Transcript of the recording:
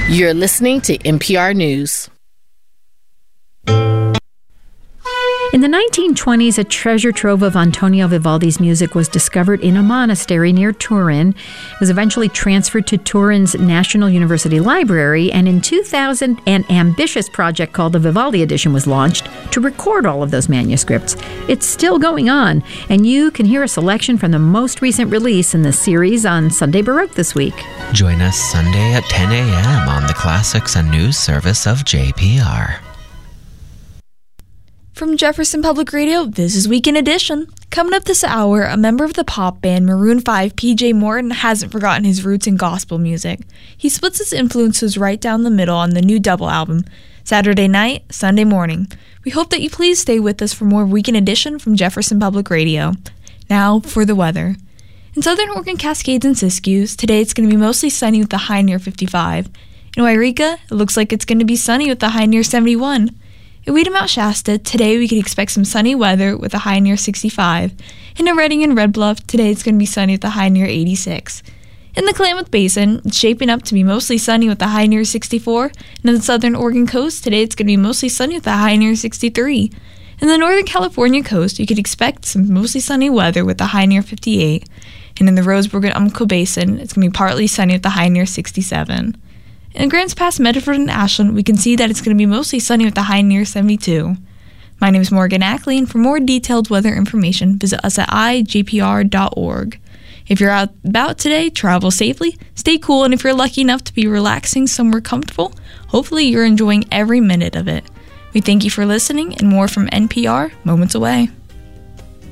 You're listening to NPR News. In the 1920s, a treasure trove of Antonio Vivaldi's music was discovered in a monastery near Turin. It was eventually transferred to Turin's National University Library, and in 2000, an ambitious project called the Vivaldi Edition was launched to record all of those manuscripts. It's still going on, and you can hear a selection from the most recent release in the series on Sunday Baroque this week. Join us Sunday at 10 a.m. on the Classics and News service of JPR. From Jefferson Public Radio, this is Weekend Edition. Coming up this hour, a member of the pop band Maroon 5, PJ Morton, hasn't forgotten his roots in gospel music. He splits his influences right down the middle on the new double album, Saturday Night, Sunday Morning. We hope that you please stay with us for more Weekend Edition from Jefferson Public Radio. Now for the weather. In southern Oregon Cascades and Siskiyous, today it's going to be mostly sunny with a high near 55. In Wairika, it looks like it's going to be sunny with a high near 71. In Weedamount Shasta, today we can expect some sunny weather with a high near 65. In Redding and Red Bluff, today it's going to be sunny with a high near 86. In the Klamath Basin, it's shaping up to be mostly sunny with a high near 64. And in the southern Oregon coast, today it's going to be mostly sunny with a high near 63. In the northern California coast, you could expect some mostly sunny weather with a high near 58. And in the Roseburg and Umpqua Basin, it's going to be partly sunny with a high near 67. In Grants Pass, Medford, and Ashland, we can see that it's going to be mostly sunny with a high near 72. My name is Morgan Ackley, and for more detailed weather information, visit us at ijpr.org. If you're out about today, travel safely, stay cool, and if you're lucky enough to be relaxing somewhere comfortable, hopefully you're enjoying every minute of it. We thank you for listening, and more from NPR moments away.